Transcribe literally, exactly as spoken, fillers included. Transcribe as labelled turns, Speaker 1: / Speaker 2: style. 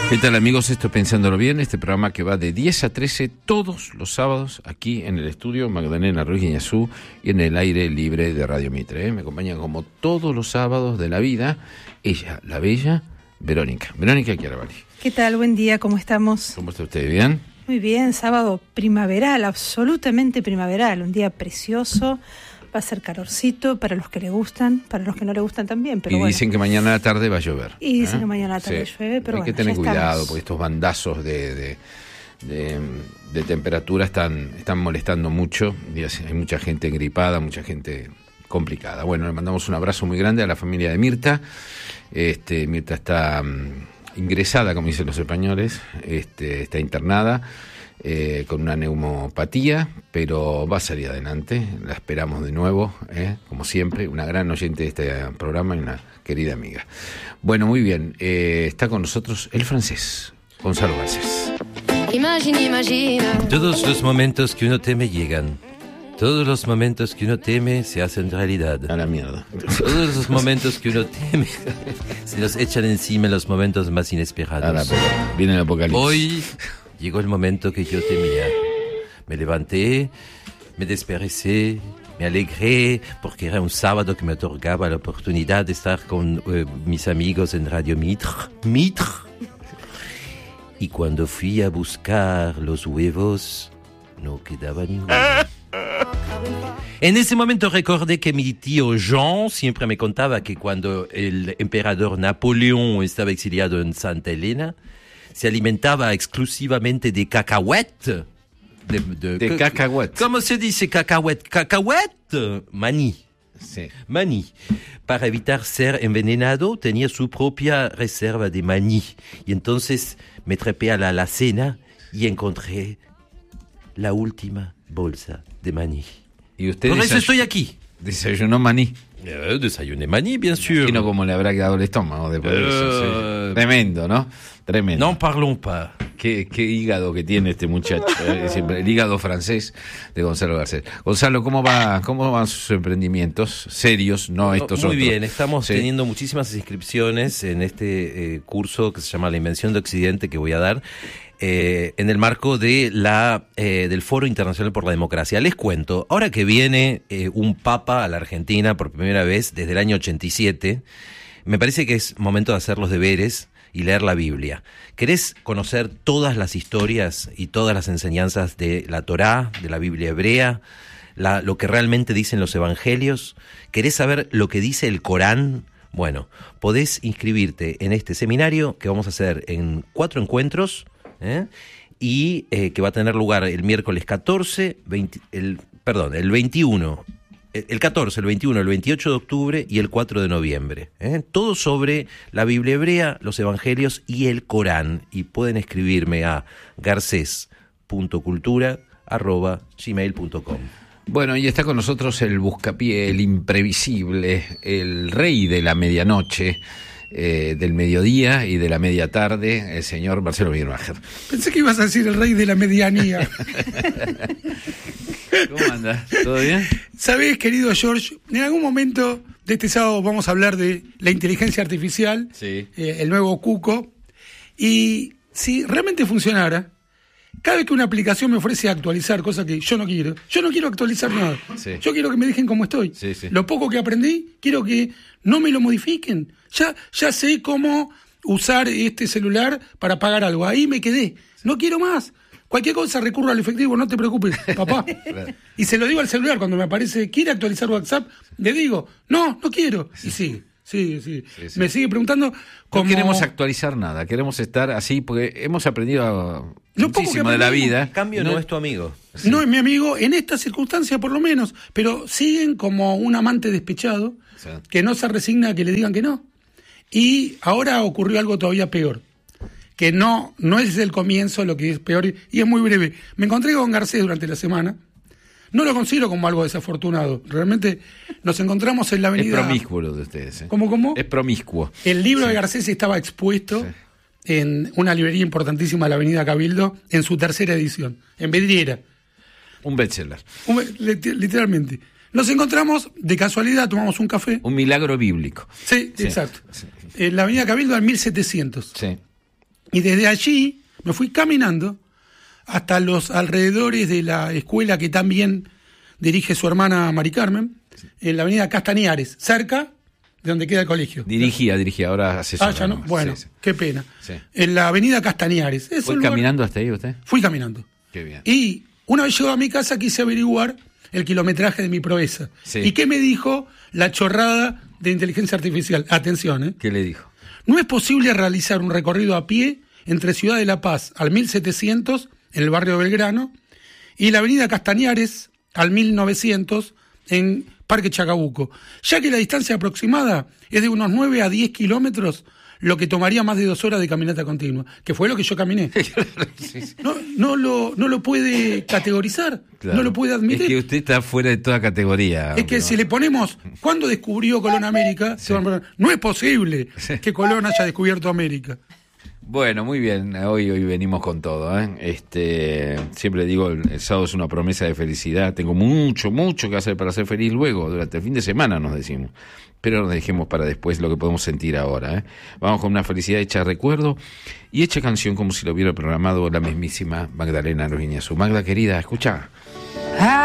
Speaker 1: ¿Qué tal, amigos? Esto es Pensándolo Bien, este programa que va de diez a trece todos los sábados aquí en el estudio Magdalena Ruiz Guiñazú y en el aire libre de Radio Mitre. ¿eh? Me acompañan como todos los sábados de la vida ella, la bella Verónica. Verónica Chiaravalli.
Speaker 2: ¿Qué tal? Buen día, ¿cómo estamos?
Speaker 1: ¿Cómo está usted? ¿Bien?
Speaker 2: Muy bien, sábado primaveral, absolutamente primaveral, un día precioso. Va a ser calorcito para los que le gustan, para los que no le gustan también. Pero
Speaker 1: y
Speaker 2: bueno.
Speaker 1: Dicen que mañana a la tarde va a llover.
Speaker 2: Y dicen
Speaker 1: ¿eh?
Speaker 2: que mañana a la tarde
Speaker 1: sí.
Speaker 2: llueve, pero
Speaker 1: hay
Speaker 2: bueno,
Speaker 1: que tener
Speaker 2: ya
Speaker 1: cuidado
Speaker 2: estamos.
Speaker 1: porque estos bandazos de, de, de, de temperatura están, están molestando mucho. Y hay mucha gente gripada, mucha gente complicada. Bueno, le mandamos un abrazo muy grande a la familia de Mirta. Este, Mirta está um, ingresada, como dicen los españoles, este, está internada. Eh, con una neumopatía, pero va a salir adelante, la esperamos de nuevo, eh, como siempre, una gran oyente de este programa y una querida amiga. Bueno, muy bien, eh, está con nosotros el francés, Gonzalo Garcés.
Speaker 3: Imagina, imagina.
Speaker 4: Todos los momentos que uno teme llegan. Todos los momentos que uno teme se hacen realidad.
Speaker 1: A la mierda.
Speaker 4: Todos los momentos que uno teme se nos echan encima en los momentos más inesperados.
Speaker 1: A la pelota. Viene el apocalipsis.
Speaker 4: Hoy llegó el momento que yo temía. Me levanté, me desperecé, me alegré porque era un sábado que me otorgaba la oportunidad de estar con eh, mis amigos en Radio Mitre. Mitre. Y cuando fui a buscar los huevos, no quedaba ninguno. En ese momento recordé que mi tío Jean siempre me contaba que cuando el emperador Napoleón estaba exiliado en Santa Elena, se alimentaba exclusivamente de cacahuete. De, de,
Speaker 1: de cacahuete.
Speaker 4: ¿Cómo se dice cacahuete? Cacahuete. Maní.
Speaker 1: Sí.
Speaker 4: Maní. Para evitar ser envenenado, tenía su propia reserva de maní. Y entonces me trepé a la alacena y encontré la última bolsa de maní.
Speaker 1: ¿Y usted
Speaker 4: Por eso
Speaker 1: desay-
Speaker 4: estoy aquí.
Speaker 1: Desayunó maní?
Speaker 4: Eh, desayuné maní, bien sûr.
Speaker 1: Imagino cómo le habrá quedado el estómago después de eso.
Speaker 4: Eh,
Speaker 1: Sí. Tremendo, ¿no? Tremendo.
Speaker 4: N'en parlons pas.
Speaker 1: Qué, qué hígado que tiene este muchacho, eh, siempre, el hígado francés de Gonzalo Garcés. Gonzalo, ¿cómo va, cómo van sus emprendimientos serios, no estos
Speaker 4: Muy
Speaker 1: otros?
Speaker 4: bien, estamos
Speaker 1: Sí.
Speaker 4: teniendo muchísimas inscripciones en este eh, curso que se llama La Invención de Occidente que voy a dar eh, en el marco de la eh, del Foro Internacional por la Democracia. Les cuento, ahora que viene eh, un papa a la Argentina por primera vez desde el año ochenta y siete, me parece que es momento de hacer los deberes y leer la Biblia. ¿Querés conocer todas las historias y todas las enseñanzas de la Torá, de la Biblia hebrea, la, lo que realmente dicen los evangelios? ¿Querés saber lo que dice el Corán? Bueno, podés inscribirte en este seminario que vamos a hacer en cuatro encuentros, ¿eh? y eh, que va a tener lugar el miércoles catorce, veinte, el, perdón, el veintiuno, el catorce, el veintiuno, el veintiocho de octubre y el cuatro de noviembre. ¿eh? Todo sobre la Biblia hebrea, los evangelios y el Corán. Y pueden escribirme a garces punto cultura arroba gmail punto com.
Speaker 1: Bueno, y está con nosotros el buscapié, el imprevisible, el rey de la medianoche, eh, del mediodía y de la media tarde, el señor Marcelo Birmacher.
Speaker 5: Pensé que ibas a decir el rey de la medianía.
Speaker 1: ¿Cómo andas? ¿Todo bien?
Speaker 5: Sabés, querido George, en algún momento de este sábado vamos a hablar de la inteligencia artificial,
Speaker 1: Sí.
Speaker 5: eh, el nuevo Cuco, y si realmente funcionara, cada vez que una aplicación me ofrece actualizar, cosa que yo no quiero, yo no quiero actualizar nada,
Speaker 1: Sí.
Speaker 5: yo quiero que me dejen como estoy.
Speaker 1: Sí, sí.
Speaker 5: Lo poco que aprendí, quiero que no me lo modifiquen. Ya, ya sé cómo usar este celular para pagar algo, ahí me quedé, no quiero más. Cualquier cosa recurro al efectivo, no te preocupes, papá. Y se lo digo al celular cuando me aparece, ¿quiere actualizar WhatsApp? Le digo, no, no quiero. Y sigue, sigue, sigue.
Speaker 1: Sí, sí.
Speaker 5: Me sigue preguntando cómo...
Speaker 1: No queremos actualizar nada, queremos estar así porque hemos aprendido
Speaker 5: Lo poco
Speaker 1: muchísimo
Speaker 5: que
Speaker 1: de la
Speaker 5: aprendimos.
Speaker 1: vida.
Speaker 4: Cambio no, no es tu amigo.
Speaker 1: Sí.
Speaker 5: No es mi amigo, en esta circunstancia por lo menos, pero siguen como un amante despechado
Speaker 1: Sí.
Speaker 5: que no se resigna a que le digan que no. Y ahora ocurrió algo todavía peor, que no, no es el comienzo lo que es peor, y es muy breve. Me encontré con Garcés durante la semana, no lo considero como algo desafortunado, realmente nos encontramos en la
Speaker 1: Es
Speaker 5: avenida...
Speaker 1: promiscuo lo de ustedes. ¿eh?
Speaker 5: ¿Cómo, cómo?
Speaker 1: Es promiscuo.
Speaker 5: El libro de Garcés estaba expuesto
Speaker 1: Sí.
Speaker 5: en una librería importantísima de la avenida Cabildo, en su tercera edición, en vidriera.
Speaker 1: Un bestseller.
Speaker 5: Un- lit- Literalmente. Nos encontramos, de casualidad, tomamos un café.
Speaker 1: Un milagro bíblico.
Speaker 5: Sí,
Speaker 1: Sí,
Speaker 5: exacto.
Speaker 1: sí.
Speaker 5: En la avenida Cabildo al mil setecientos.
Speaker 1: Sí.
Speaker 5: Y desde allí me fui caminando hasta los alrededores de la escuela que también dirige su hermana Mari Carmen, en la avenida Castañares, cerca de donde queda el colegio.
Speaker 1: Dirigía, dirigía, ahora asesora.
Speaker 5: Ah, ya no.
Speaker 1: nomás.
Speaker 5: Bueno,
Speaker 1: Sí, sí.
Speaker 5: qué pena.
Speaker 1: Sí.
Speaker 5: En la avenida Castañares. Es
Speaker 1: ¿Fue
Speaker 5: un lugar-
Speaker 1: caminando hasta ahí usted?
Speaker 5: Fui caminando.
Speaker 1: Qué bien.
Speaker 5: Y una vez llegado a mi casa quise averiguar el kilometraje de mi proeza.
Speaker 1: Sí.
Speaker 5: ¿Y qué me dijo la chorrada de inteligencia artificial? Atención, ¿eh?
Speaker 1: ¿Qué le dijo?
Speaker 5: No es posible realizar un recorrido a pie entre Ciudad de La Paz al mil setecientos, en el barrio Belgrano, y la avenida Castañares al mil novecientos, en Parque Chacabuco, ya que la distancia aproximada es de unos nueve a diez kilómetros, lo que tomaría más de dos horas de caminata continua, que fue lo que yo caminé.
Speaker 1: Sí, sí.
Speaker 5: No, no, lo, no lo puede categorizar,
Speaker 1: Claro.
Speaker 5: no lo puede admitir.
Speaker 1: Es que usted está fuera de toda categoría.
Speaker 5: Es que
Speaker 1: pero-
Speaker 5: si le ponemos, ¿cuándo descubrió Colón América? Se van a poner, no es posible
Speaker 1: Sí.
Speaker 5: que Colón haya descubierto América.
Speaker 1: Bueno, muy bien, hoy hoy venimos con todo, ¿eh? Este, siempre digo, el, el sábado es una promesa de felicidad, tengo mucho, mucho que hacer para ser feliz luego, durante el fin de semana nos decimos, pero nos dejemos para después lo que podemos sentir ahora, ¿eh? Vamos con una felicidad hecha recuerdo y hecha canción como si lo hubiera programado la mismísima Magdalena Ruiñazú. Magda querida, escucha.